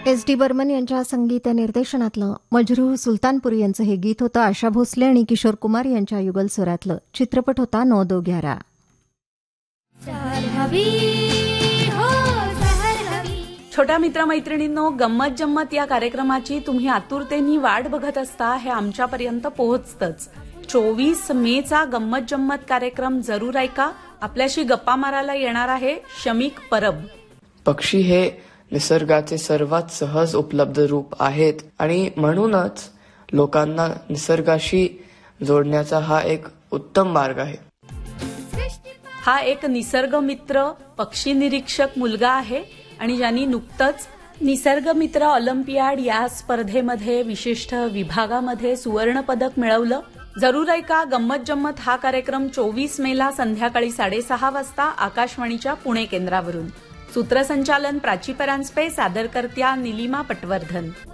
S D Burman यांच्या संगीत निर्देशनातलं मजरूह सुलतानपुरी यांचं हे गीत होतं. आशा भोसले आणि किशोर कुमार यांच्या युगल स्वरातलं. चित्रपट होता 9-2-11. छोट्या मित्रमैत्रिणींनो, गंमत जम्मत या कार्यक्रमाची तुम्ही आतुरतेने वाट बघत असता हे आमच्यापर्यंत पोहोचतच. 24 मेचा गंमत जम्मत कार्यक्रम जरूर ऐका. आपल्याशी गप्पा मारायला येणार आहे शमीक परब. पक्षी हे निसर्गाचे सर्वात सहज उपलब्ध रूप आहेत आणि म्हणूनच लोकांना निसर्गाशी जोडण्याचा हा एक उत्तम मार्ग आहे. हा एक निसर्ग मित्र पक्षी निरीक्षक मुलगा आहे आणि ज्यांनी नुकतंच निसर्ग मित्र ऑलिम्पियाड या स्पर्धेमध्ये विशिष्ट विभागामध्ये सुवर्ण पदक मिळवलं. जरूर ऐका गंमत जम्मत हा कार्यक्रम 24 मेला संध्याकाळी 6:30 वाजता आकाशवाणीच्या पुणे केंद्रावरून. सूत्रसंचालन प्राची परांजपे, सादरकर्त्या निलिमा पटवर्धन.